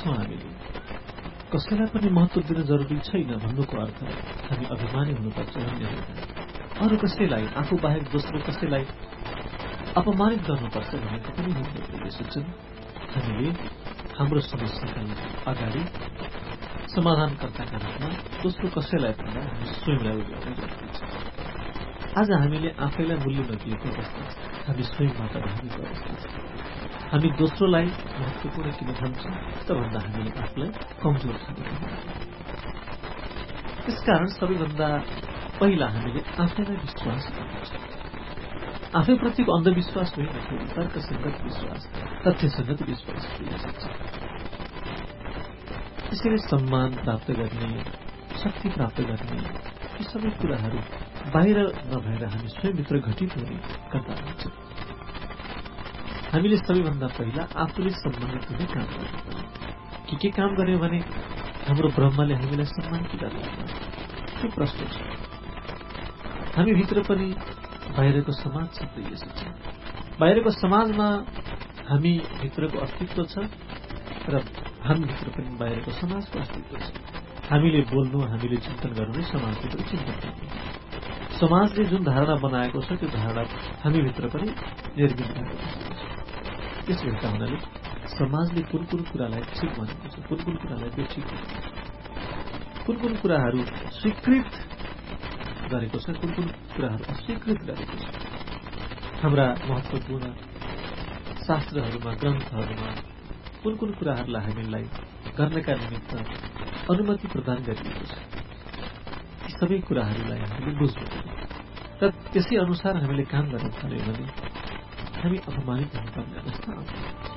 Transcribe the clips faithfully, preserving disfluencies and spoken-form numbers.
गर्छौँ हामीले कसैलाई पनि महत्त्व दिन जरुरी छैन भन्नुको अर्थ हामी अभिमानी हुनुपर्छ भन्ने होइन। अरू कसैलाई आफू बाहेक दोस्रो कसैलाई अपमानित गर्नुपर्छ भनेको पनि होइन। सोच्छन् हामीले हाम्रो समस्याका अगाडि समाधानकर्ताका रूपमा दोस्रो कसैलाई भन्दा हामी स्वयंलाई उभ्याउने जरुरी छ। आज हामीले आफैलाई मूल्य नदिएको अवस्था छ, हामी स्वयंबाट भागेको अवस्था छ। हामी दोस्रोलाई महत्त्वपूर्ण किन भन्छौँ त भन्दा हामीले आफूलाई कमजोर ठानेको हुन्छ। त्यसकारण सबैभन्दा पहिला हामीले आफैलाई विश्वास गर्नुपर्छ। आफैप्रतिको अन्धविश्वास होइन, फेरि तर्कसङ्गत विश्वास, तथ्यसङ्गत विश्वास हुन सक्छ। त्यसैले सम्मान प्राप्त गर्ने, शक्ति प्राप्त गर्ने यी सबै कुराहरू बाहिर नभएर हामी स्वयंभित्र घटित हुने कर्ता हुन्छ। हामीले सबैभन्दा पहिला आफूले सम्मानित हुने काम गर्नुपर्छ। के के काम गर्यो भने हाम्रो ब्रह्मले हामीलाई सम्मान किन गर्दैन? त्यो प्रश्न छ। हामी भित्र पनि बाहिरको समाज छ। बाहिरको समाजमा हामी भित्रको अस्तित्व छ र हामी भित्र पनि बाहिरको समाजको अस्तित्व छ। हामीले बोल्नु, हामीले चिन्तन गर्नु नै समाजभित्र चिन्तन गर्नु। समाजले जुन धारणा बनाएको छ त्यो धारणा हामी भित्र पनि निर्मित भएको छ। त्यसो भएका हुनाले समाजले कुन कुन कुरालाई ठिक भनेको छ, कुन कुन कुरालाई बेठिक भनेको छ, कुन कुन कुराहरू स्वीकृत गरेको छ, कुन कुन कुराहरू अस्वीकृत गरेको छ। हाम्रा महत्त्वपूर्ण शास्त्रहरूमा, ग्रन्थहरूमा कुन कुन कुराहरूलाई हामीलाई गर्नका निमित्त अनुमति प्रदान गरिएको छ, ती सबै कुराहरूलाई हामीले बुझ्नु पर्यो र त्यसै अनुसार हामीले काम गर्न थाल्यो भने हामी अपमानित हुनुपर्ने अवस्था आउँछ।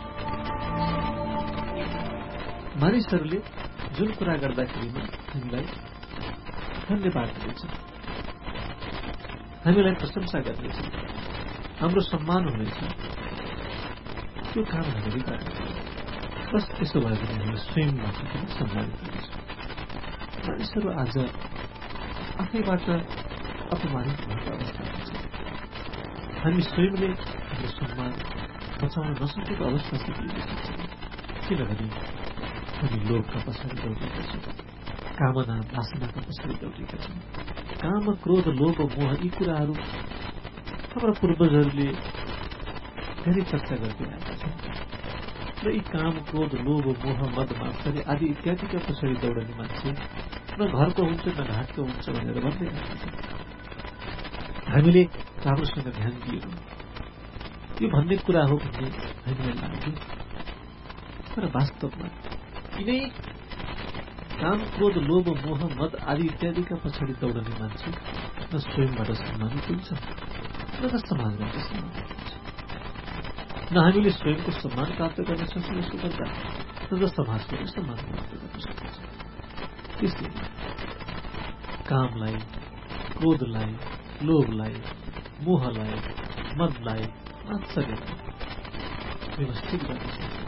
मानिसहरूले जुन कुरा गर्दाखेरि हामीलाई धन्यवाद दिन्छन्, हामीलाई प्रशंसा गर्नेछन्, हाम्रो सम्मान हुनेछ, त्यो काम हामीले गर्नु। बस त्यसो भयो भने हामी स्वयंबाट पनि सम्मानित हुनेछौँ। मानिसहरू आज आफैबाट अपमानित भएको अवस्थामा छ। हामी स्वयंले हाम्रो सम्मान बचाउन नसकेको अवस्था पुगिएको छ। किनभने हामी लोभका पछाडि दौडेका छौँ, कामना वासनाका पछाडि दौडेका छौँ। काम, क्रोध, लोभ, मोह यी कुराहरू हाम्रा पूर्वजहरूले धेरै चर्चा गर्दै आएका छन् र यी काम, क्रोध, लोभ, मोह, मद, मात्सर्य आदि इत्यादिका पछाडि दौडने मान्छे न घरको हुन्छ न घाटको हुन्छ भनेर भन्दै आएका छन्। हामीले राम्रोसँग ध्यान दिएनौँ, यो भन्ने कुरा हो भन्ने हामीलाई लाग्यो। तर वास्तवमा यिनै काम, क्रोध, लोभ, मोह, मद आदि इत्यादिका पछाडि दौडने मान्छे न स्वयंबाट सम्मानित हुन्छ न त समाजबाट सम्मानित हुन्छ। न हामीले स्वयंको सम्मान प्राप्त गर्न सक्छौँ यसो गर्दा, न त समाजबाट सम्मान प्राप्त गर्न सक्छौँ। त्यसैले कामलाई, क्रोधलाई, लोभलाई, मोहलाई, मदलाई, मात्सर्यलाई व्यवस्थित गर्न सक्छौँ,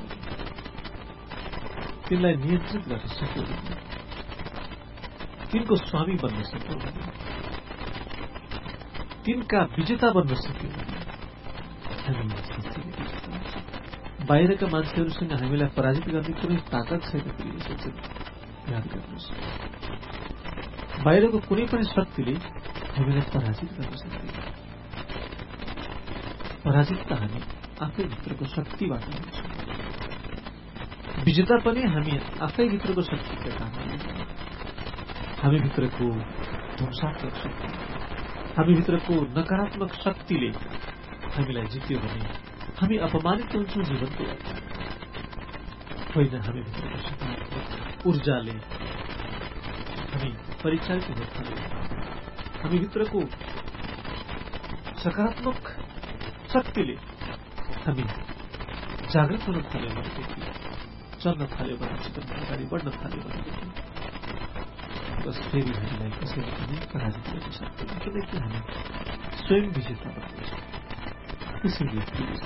तिनलाई नियन्त्रित गर्न सक्यौँ भने, तिनको स्वामी बन्न सक्यौँ भने, तिनका विजेता बन्न सक्यौँ भने हामी बाहिरका मान्छेहरूसँग हामीलाई पराजित गर्ने कुनै ताकत छैन। याद गर्नुहोस्, बाहिरको कुनै पनि शक्तिले हामीलाई पराजित गर्न सक्दैन। पराजित त हामी आफै भित्रको शक्तिबाट हुन्छौँ। विजेता पनि हामी आफै भित्रको शक्तिका कारणले, हामी भित्रको ध्वंसात्मक शक्ति, हामी भित्रको नकारात्मक शक्तिले हामीलाई जित्यो भने हामी अपमानित हुन्छौँ जीवनको यात्रा। होइन, हामी भित्रको सकारात्मक ऊर्जाले हामी परिचालित हुन थाल्यौँ, हामी भित्रको सकारात्मक शक्तिले हामी जागृत हुन थाल्यौँ भनेदेखि, चल्न थाल्यो भने, जीवनमा अगाडि बढ्न थाल्यो भनेदेखि बस फेरि हामीलाई कसैले पनि पराजित गर्न सक्दैन, किनकि हामी स्वयं विजेता बन्नेछौँ। त्यसैले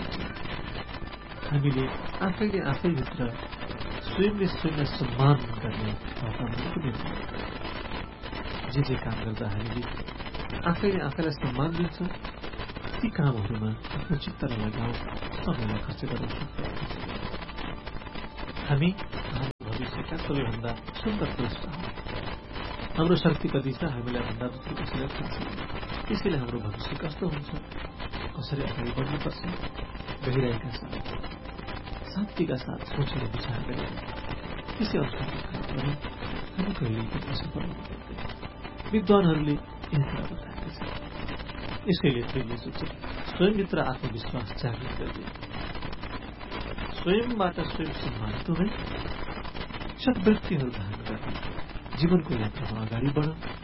हामीले आफैले आफैभित्र स्वयंले स्वयंलाई सम्मान गर्ने वातावरण निर्माण गर्छौँ। जे जे काम गर्दा हामीले आफैले आफैलाई सम्मान दिन्छौँ, ती कामहरूमा आफ्नो चित्तलाई लगाऊ, समयलाई खर्च गर्न सक्छौँ। हामी भविष्यका सबैभन्दा सङ्कटग्रस्त हौ। हाम्रो शक्तिका दिशा हामीलाई भन्दा जस्तो कसैलाई थाहा छैन। त्यसैले हाम्रो भविष्य कस्तो हुन्छ, कसरी अगाडि बढ्नुपर्छ, गहिराईका साथ शान्तिका साथ सोचेर विचार गरेर त्यसै अनुसारको काम गरे हामी कहिल्यै पनि असफल हुनु पर्दैन। विद्वानहरूले यही कुरा बताएका छन्। यसैले त्रिले सोचे स्वयंभित्र आत्मविश्वास जागृत गरिदिए, स्वयंबाट स्वयं सम्मानित हुँदै सद्वृत्तिहरू धारण गर्ने जीवनको यात्रामा अगाडि बढ